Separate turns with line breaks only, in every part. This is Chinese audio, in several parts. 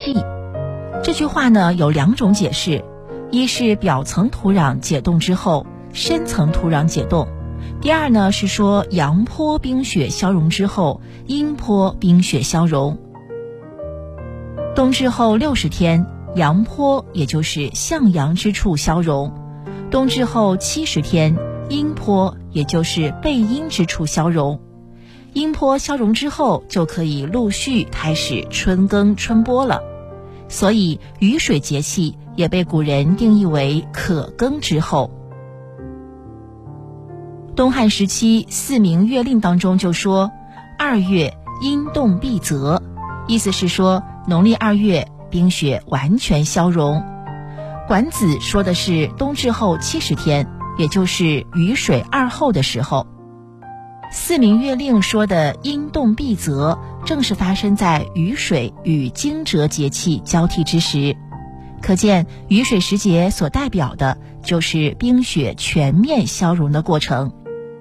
地。这句话呢有两种解释，一是表层土壤解冻之后，深层土壤解冻；第二呢是说阳坡冰雪消融之后，阴坡冰雪消融。冬至后60天，阳坡也就是向阳之处消融；冬至后70天，阴坡也就是背阴之处消融。阴坡消融之后，就可以陆续开始春耕春播了。所以雨水节气也被古人定义为可耕之后。东汉时期4民月令当中就说2月阴冻必泽，意思是说农历2月冰雪完全消融。管子说的是冬至后70天，也就是雨水2候的时候。4民月令说的阴冻必泽，正是发生在雨水与惊蛰节气交替之时。可见雨水时节所代表的就是冰雪全面消融的过程。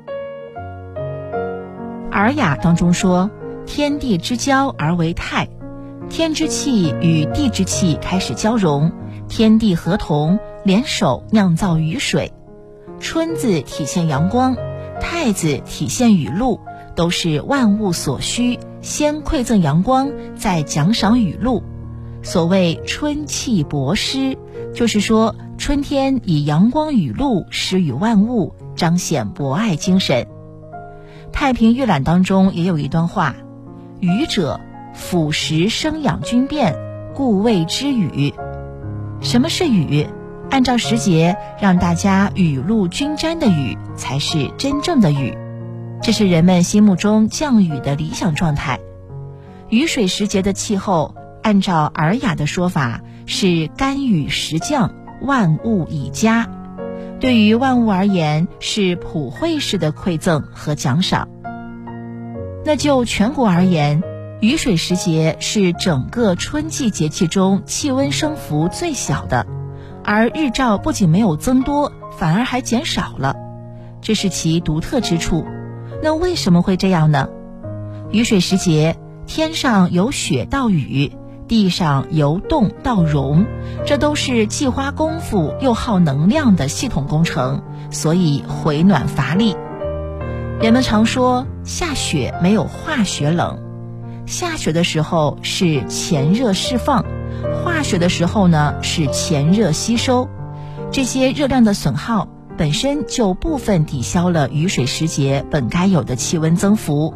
尔雅当中说，天地之交而为泰，天之气与地之气开始交融，天地合同，联手酿造雨水。春字体现阳光，泰字体现雨露，都是万物所需，先馈赠阳光，再奖赏雨露。所谓春气博施，就是说春天以阳光雨露施予万物，彰显博爱精神。太平御览当中也有一段话，雨者，腐蚀生养均变，故谓之雨。什么是雨？按照时节让大家雨露均沾的雨才是真正的雨，这是人们心目中降雨的理想状态。雨水时节的气候，按照尔雅的说法是甘雨时降，万物已佳，对于万物而言是普惠式的馈赠和奖赏。那就全国而言，雨水时节是整个春季节气中气温升幅最小的，而日照不仅没有增多，反而还减少了，这是其独特之处。那为什么会这样呢？雨水时节，天上由雪到雨，地上由冻到融，这都是既花功夫又耗能量的系统工程，所以回暖乏力。人们常说下雪没有化雪冷，下雪的时候是前热释放，化雪的时候呢是前热吸收，这些热量的损耗本身就部分抵消了雨水时节本该有的气温增幅。